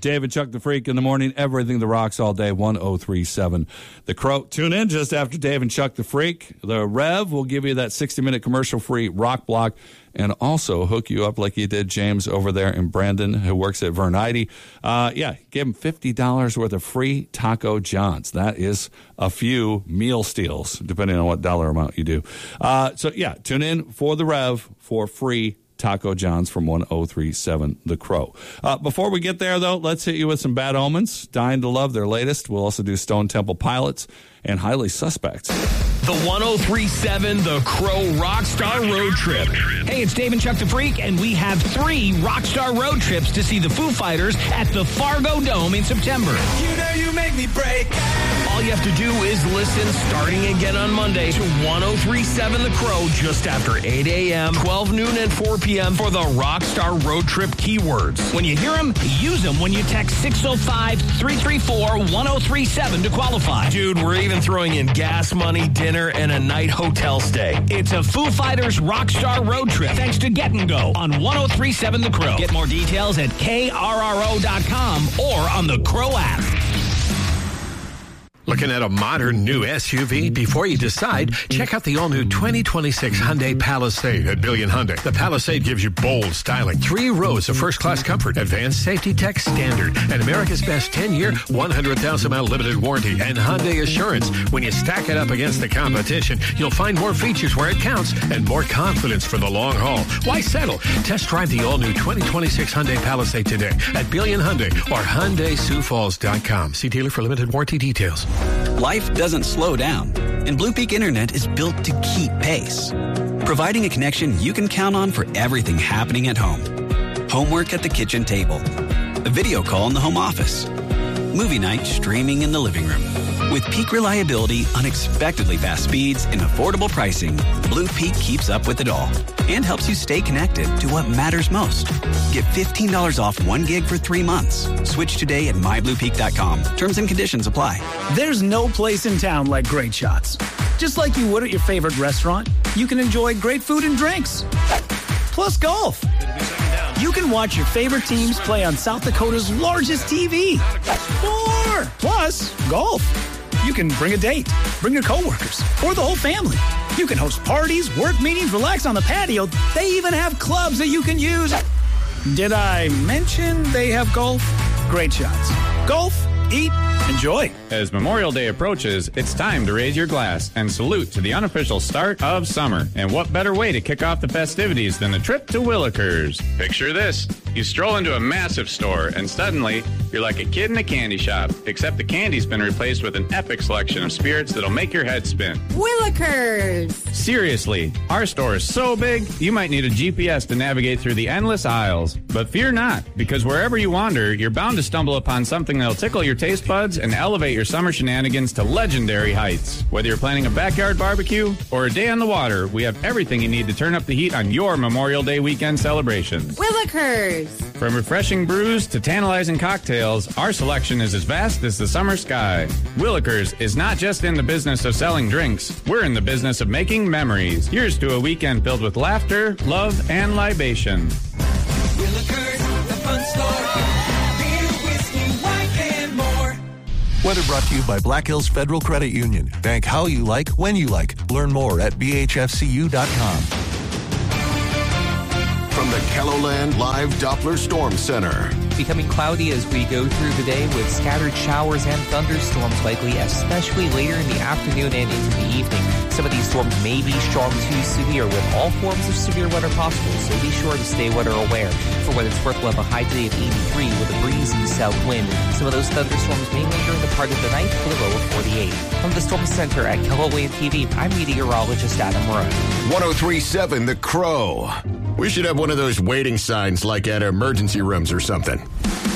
Dave and Chuck the Freak in the morning. Everything that rocks all day, 103.7 The Crow. Tune in just after Dave and Chuck the Freak. The Rev will give you that 60-minute commercial-free rock block and also hook you up like he did James over there in Brandon, who works at Vernite. Give him $50 worth of free Taco Johns. That is a few meal steals, depending on what dollar amount you do. Tune in for the Rev for free Taco Johns from 103.7 The Crow. Before we get there, though, let's hit you with some Bad Omens. Dying to Love, their latest. We'll also do Stone Temple Pilots and Highly Suspects. The 103.7 The Crow Rockstar Road Trip. Hey, it's Dave and Chuck the Freak, and we have 3 Rockstar Road Trips to see the Foo Fighters at the Fargo Dome in September. You know you make me break. All you have to do is listen starting again on Monday to 103.7 The Crow just after 8 a.m., 12 noon, and 4 p.m. for the Rockstar Road Trip keywords. When you hear them, use them when you text 605-334-1037 to qualify. Dude, we're even throwing in gas money, dinner, and a night hotel stay. It's a Foo Fighters Rockstar Road Trip thanks to Get and Go on 103.7 The Crow. Get more details at krro.com or on the Crow app. Looking at a modern new SUV? Before you decide, check out the all-new 2026 Hyundai Palisade at Billion Hyundai. The Palisade gives you bold styling, 3 rows of first-class comfort, advanced safety tech standard, and America's best 10-year, 100,000-mile limited warranty, and Hyundai Assurance. When you stack it up against the competition, you'll find more features where it counts and more confidence for the long haul. Why settle? Test drive the all-new 2026 Hyundai Palisade today at Billion Hyundai or HyundaiSiouxFalls.com. See dealer for limited warranty details. Life doesn't slow down, and Blue Peak Internet is built to keep pace, providing a connection you can count on for everything happening at home. Homework at the kitchen table, a video call in the home office, movie night streaming in the living room. With peak reliability, unexpectedly fast speeds, and affordable pricing, Blue Peak keeps up with it all and helps you stay connected to what matters most. Get $15 off 1 gig for 3 months. Switch today at mybluepeak.com. Terms and conditions apply. There's no place in town like Great Shots. Just like you would at your favorite restaurant, you can enjoy great food and drinks. Plus golf. You can watch your favorite teams play on South Dakota's largest TV. More! Plus, golf. You can bring a date, bring your coworkers, or the whole family. You can host parties, work meetings, relax on the patio. They even have clubs that you can use. Did I mention they have golf? Great Shots. Golf, eat, enjoy. As Memorial Day approaches, it's time to raise your glass and salute to the unofficial start of summer. And what better way to kick off the festivities than a trip to Willikers? Picture this. You stroll into a massive store and suddenly you're like a kid in a candy shop, except the candy's been replaced with an epic selection of spirits that'll make your head spin. Willikers! Seriously, our store is so big, you might need a GPS to navigate through the endless aisles. But fear not, because wherever you wander, you're bound to stumble upon something that'll tickle your taste buds and elevate your summer shenanigans to legendary heights. Whether you're planning a backyard barbecue or a day on the water, we have everything you need to turn up the heat on your Memorial Day weekend celebrations. Willikers! From refreshing brews to tantalizing cocktails, our selection is as vast as the summer sky. Willikers is not just in the business of selling drinks. We're in the business of making memories. Here's to a weekend filled with laughter, love, and libation. Willikers, the fun store. Beer, whiskey, wine, and more. Weather brought to you by Black Hills Federal Credit Union. Bank how you like, when you like. Learn more at bhfcu.com. From the KELOLAND Live Doppler Storm Center. Becoming cloudy as we go through the day with scattered showers and thunderstorms likely, especially later in the afternoon and into the evening. Some of these storms may be strong to severe with all forms of severe weather possible, so be sure to stay weather aware. For what it's worth, we'll have a high today of 83 with a breezy south wind. Some of those thunderstorms may linger in the part of the night with a low of 48. From the Storm Center at KELOLAND TV, I'm meteorologist Adam Rowe. 103.7 The Crow. We should have one of those waiting signs like at emergency rooms or something.